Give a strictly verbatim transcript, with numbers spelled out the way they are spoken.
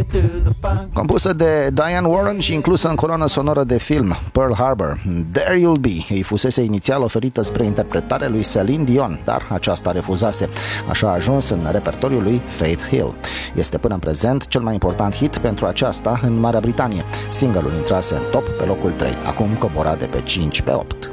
Compusă de Diane Warren și inclusă în coloană sonoră de film Pearl Harbor, There You'll Be îi fusese inițial oferită spre interpretare lui Celine Dion, dar aceasta refuzase. Așa a ajuns în repertoriul lui Faith Hill. Este până în prezent cel mai important hit pentru aceasta în Marea Britanie. Single-ul intrase în top pe locul trei, acum cobora de pe cinci pe opt.